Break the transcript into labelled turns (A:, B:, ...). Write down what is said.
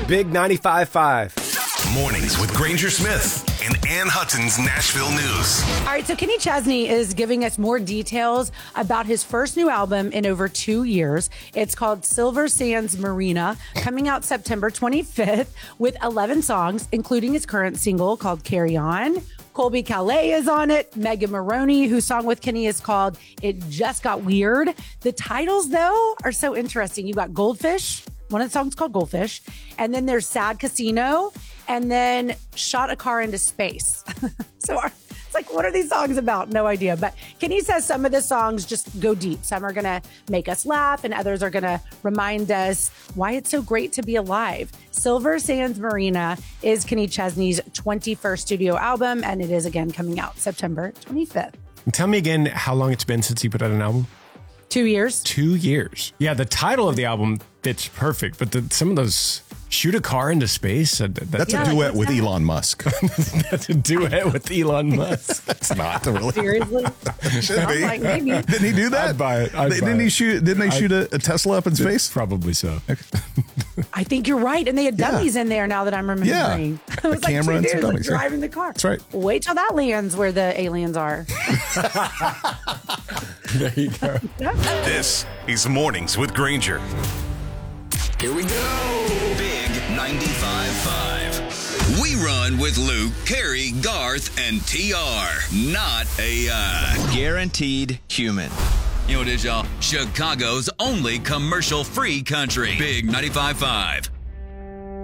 A: Big 95.5.
B: Mornings with Granger Smith and Ann Hutton's Nashville News.
C: All right, so Kenny Chesney is giving us more details about his first new album in over 2 years. It's called Silver Sands Marina, coming out September 25th with 11 songs, including his current single called Carry On. Colby Calais is on it. Megan Maroney, whose song with Kenny is called It Just Got Weird. The titles, though, are so interesting. You got Goldfish. One of the songs called Goldfish. And then there's Sad Casino. And then Shot a Car into Space. So it's like, what are these songs about? No idea. But Kenny says some of the songs just go deep. Some are going to make us laugh, and others are going to remind us why it's so great to be alive. Silver Sands Marina is Kenny Chesney's 21st studio album, and it is again coming out September 25th.
D: Tell me again how long it's been since he put out an album.
C: 2 years.
D: 2 years. Yeah, the title of the album fits perfect, but some of those shoot a car into space.
E: That's a duet with Elon Musk.
D: That's a duet with Elon Musk.
E: It's not really.
C: Seriously?
E: Should be.
C: Like, maybe.
E: Didn't he do that?
D: I'd buy it.
E: Didn't they shoot a Tesla up in space?
D: Probably so.
C: I think you're right. And they had dummies in there now that I'm remembering.
E: Yeah.
C: It was
E: The camera and some dummies, yeah.
C: driving the car.
E: That's right.
C: Wait till that lands where the aliens are.
D: There you go.
B: This is Mornings with Granger.
F: Here we go. Big 95.5. We run with Luke, Carrie, Garth, and TR. Not AI.
G: Guaranteed human.
F: You know what it is, y'all? Chicago's only commercial-free country. Big 95.5.